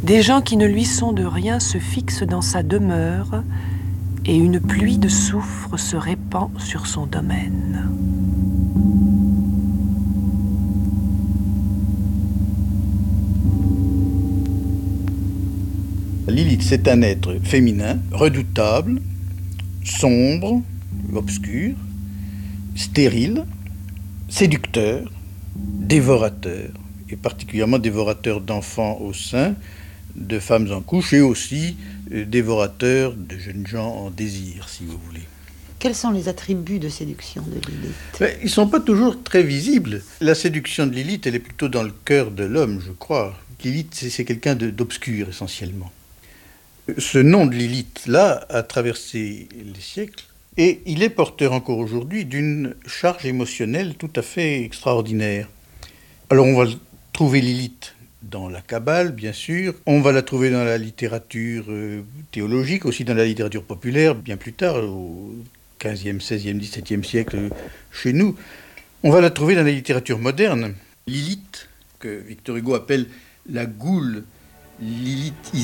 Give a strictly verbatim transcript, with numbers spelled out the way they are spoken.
Des gens qui ne lui sont de rien se fixent dans sa demeure et une pluie de soufre se répand sur son domaine. Lilith, c'est un être féminin, redoutable, sombre, obscur, stérile, séducteur, dévorateur, et particulièrement dévorateur d'enfants au sein, de femmes en couche, et aussi euh, dévorateur de jeunes gens en désir, si vous voulez. Quels sont les attributs de séduction de Lilith? Ben, ils ne sont pas toujours très visibles. La séduction de Lilith, elle est plutôt dans le cœur de l'homme, je crois. Lilith, c'est, c'est quelqu'un de, d'obscur, essentiellement. Ce nom de Lilith-là a traversé les siècles, et il est porteur encore aujourd'hui d'une charge émotionnelle tout à fait extraordinaire. Alors on va trouver Lilith dans la Kabbale, bien sûr. On va la trouver dans la littérature euh, théologique, aussi dans la littérature populaire, bien plus tard, au quinzième, seizième, dix-septième siècle, euh, chez nous. On va la trouver dans la littérature moderne. Lilith, que Victor Hugo appelle la goule lilithisée,